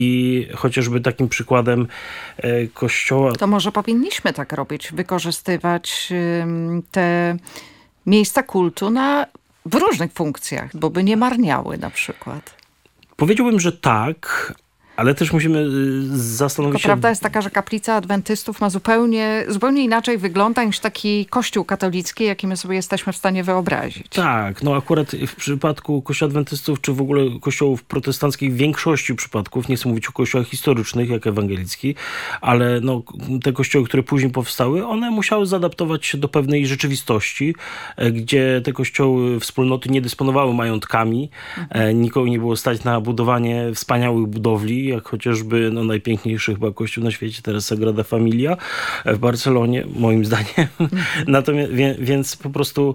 I chociażby takim przykładem kościoła... To może powinniśmy tak robić, wykorzystywać te miejsca kultu w różnych funkcjach, bo by nie marniały na przykład. Powiedziałbym, że tak, ale też musimy zastanowić Tylko się... prawda jest taka, że kaplica adwentystów ma zupełnie niż wygląda niż taki kościół katolicki, jaki my sobie jesteśmy w stanie wyobrazić. Tak, no akurat w przypadku kościoła adwentystów, czy w ogóle kościołów protestanckich w większości przypadków, nie chcę mówić o kościołach historycznych, jak ewangelicki, ale no, te kościoły, które później powstały, one musiały zaadaptować się do pewnej rzeczywistości, gdzie te kościoły, wspólnoty nie dysponowały majątkami, nikogo nie było stać na budowanie wspaniałych budowli, jak chociażby najpiękniejszy chyba kościół na świecie, teraz Sagrada Familia w Barcelonie, moim zdaniem. Natomiast, więc po prostu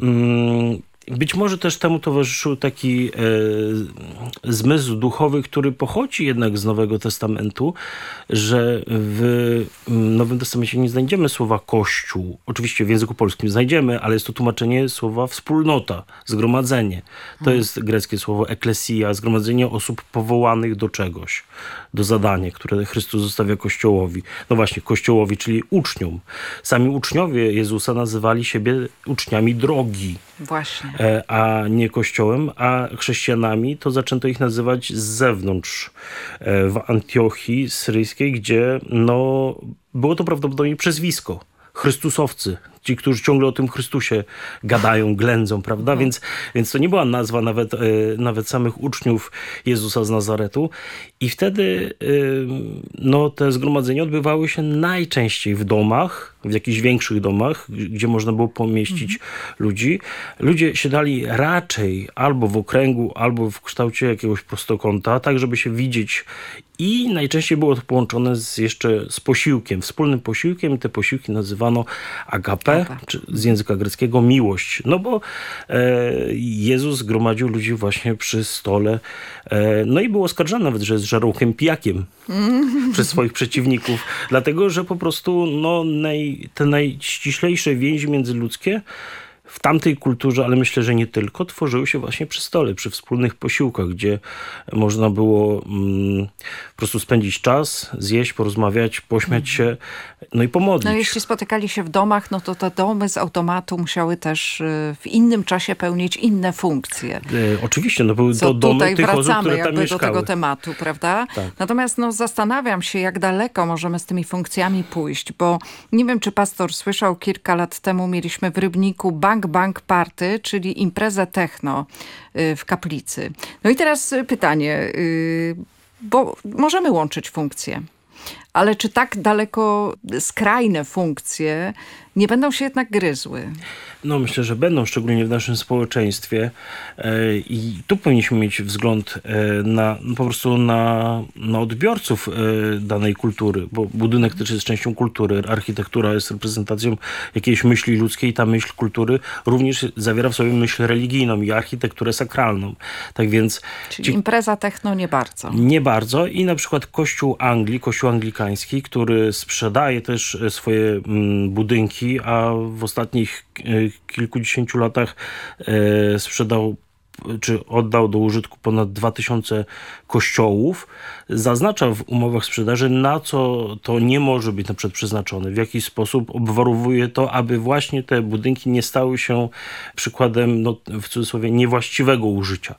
być może też temu towarzyszył taki zmysł duchowy, który pochodzi jednak z Nowego Testamentu, że w Nowym Testamencie nie znajdziemy słowa Kościół. Oczywiście w języku polskim znajdziemy, ale jest to tłumaczenie słowa wspólnota, zgromadzenie. To jest greckie słowo eklesia, zgromadzenie osób powołanych do czegoś, do zadania, które Chrystus zostawia Kościołowi. No właśnie, Kościołowi, czyli uczniom. Sami uczniowie Jezusa nazywali siebie uczniami drogi. Właśnie. A nie Kościołem, a chrześcijanami to zaczęto ich nazywać z zewnątrz. W Antiochii Syryjskiej, gdzie było to prawdopodobnie przezwisko. Chrystusowcy. Ci, którzy ciągle o tym Chrystusie gadają, ględzą, prawda? Więc to nie była nazwa nawet samych uczniów Jezusa z Nazaretu. I wtedy te zgromadzenia odbywały się najczęściej w domach, w jakichś większych domach, gdzie można było pomieścić ludzi. Ludzie siadali raczej albo w okręgu, albo w kształcie jakiegoś prostokąta, tak żeby się widzieć. I najczęściej było to połączone jeszcze z posiłkiem, wspólnym posiłkiem. I te posiłki nazywano agape, czy z języka greckiego miłość. No bo Jezus gromadził ludzi właśnie przy stole. No i był oskarżany nawet, że jest żarłokiem pijakiem przez swoich przeciwników. Dlatego, że po prostu te najściślejsze więzi międzyludzkie w tamtej kulturze, ale myślę, że nie tylko, tworzyły się właśnie przy stole, przy wspólnych posiłkach, gdzie można było po prostu spędzić czas, zjeść, porozmawiać, pośmiać się, i pomodlić. No jeśli spotykali się w domach, to te domy z automatu musiały też w innym czasie pełnić inne funkcje. Oczywiście, były to domy tych osób, które tam mieszkały. Do tego tematu, prawda? Tak. Natomiast zastanawiam się, jak daleko możemy z tymi funkcjami pójść, bo nie wiem, czy pastor słyszał, kilka lat temu mieliśmy w Rybniku Bang Party, czyli imprezę techno w kaplicy. No i teraz pytanie, bo możemy łączyć funkcje, ale czy tak daleko skrajne funkcje nie będą się jednak gryzły? Myślę, że będą, szczególnie w naszym społeczeństwie i tu powinniśmy mieć wzgląd po prostu na odbiorców danej kultury, bo budynek też jest częścią kultury, architektura jest reprezentacją jakiejś myśli ludzkiej, ta myśl kultury również zawiera w sobie myśl religijną i architekturę sakralną. Tak więc... Czyli impreza techno nie bardzo. Nie bardzo i na przykład Kościół anglikański, który sprzedaje też swoje budynki, a w ostatnich kilkudziesięciu latach sprzedał czy oddał do użytku ponad 2000 kościołów, zaznacza w umowach sprzedaży, na co to nie może być na przykład przeznaczone, w jaki sposób obwarowuje to, aby właśnie te budynki nie stały się przykładem, w cudzysłowie, niewłaściwego użycia.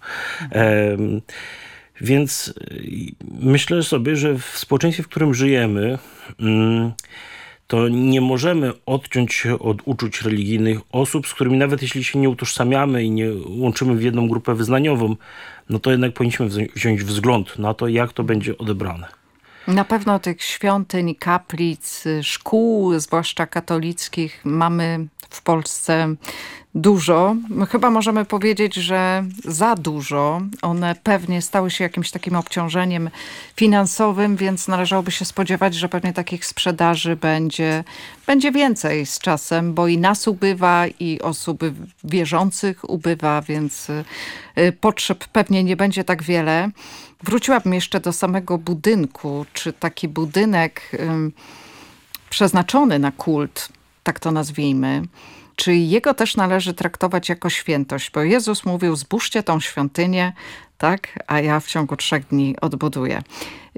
Więc myślę sobie, że w społeczeństwie, w którym żyjemy, to nie możemy odciąć się od uczuć religijnych osób, z którymi nawet jeśli się nie utożsamiamy i nie łączymy w jedną grupę wyznaniową, to jednak powinniśmy wziąć wzgląd na to, jak to będzie odebrane. Na pewno tych świątyń, kaplic, szkół, zwłaszcza katolickich, mamy w Polsce dużo. Chyba możemy powiedzieć, że za dużo. One pewnie stały się jakimś takim obciążeniem finansowym, więc należałoby się spodziewać, że pewnie takich sprzedaży będzie więcej z czasem, bo i nas ubywa, i osób wierzących ubywa, więc potrzeb pewnie nie będzie tak wiele. Wróciłabym jeszcze do samego budynku. Czy taki budynek przeznaczony na kult, tak to nazwijmy, czy jego też należy traktować jako świętość? Bo Jezus mówił, zbóżcie tą świątynię, tak, a ja w ciągu 3 dni odbuduję.